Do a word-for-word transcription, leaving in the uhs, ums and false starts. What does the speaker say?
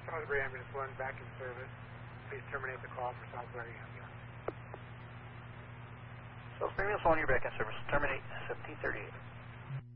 Salisbury Ambulance one, back in service. Please terminate the call for Salisbury Ambulance. Salisbury Ambulance one, you're back in service. Terminate seventeen thirty-eight.